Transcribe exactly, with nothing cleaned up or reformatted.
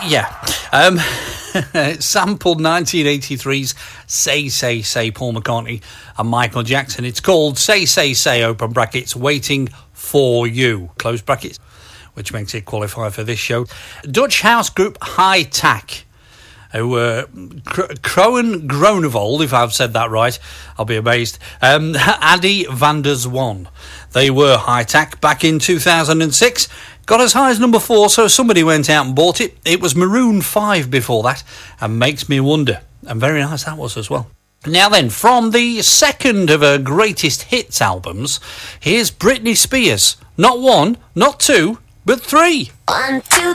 Yeah. Um, it sampled nineteen eighty-three's Say, Say, Say, Paul McCartney and Michael Jackson. It's called Say, Say, Say, open brackets, Waiting for You, close brackets, which makes it qualify for this show. Dutch house group High Tack, who were uh, Kroen Groenewold, if I've said that right, I'll be amazed. Um, Addy van der Zwan. They were High Tack back in two thousand six. Got as high as number four, so somebody went out and bought it. It was Maroon five before that, and Makes Me Wonder. And very nice that was as well. Now then, from the second of her greatest hits albums, here's Britney Spears. Not one, not two, but three. One, two,